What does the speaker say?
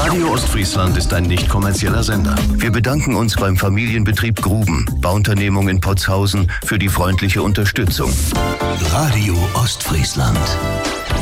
Radio Ostfriesland ist ein nicht kommerzieller Sender. Wir bedanken uns beim Familienbetrieb Gruben, Bauunternehmung in Potshausen, für die freundliche Unterstützung. Radio Ostfriesland.